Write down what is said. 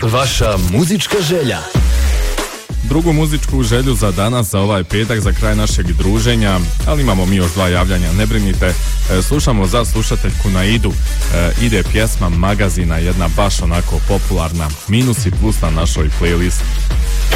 vaša muzička želja. Drugu muzičku želju za danas, za ovaj petak, za kraj našeg druženja, ali imamo mi još 2 javljanja, ne brinite. Slušamo za slušateljku Naidu. Ide pjesma Magazina, jedna baš onako popularna, minus i plus na našoj playlist.